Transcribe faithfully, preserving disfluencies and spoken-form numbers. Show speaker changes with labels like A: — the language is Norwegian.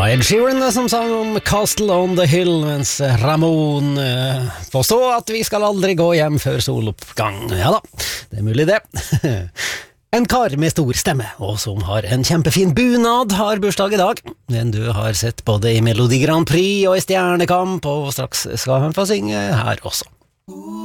A: Ed Sheeran som sang om Castle on the Hill, mens Ramon uh, påstå at vi skal aldri gå hjem før soloppgang. Ja da, det er mulig det. En kar med stor stemme, og som har en kjempefin bunad, har bursdag i dag. Den du har sett både i Melodi Grand Prix og i Stjernekamp, og straks skal han få synge her også.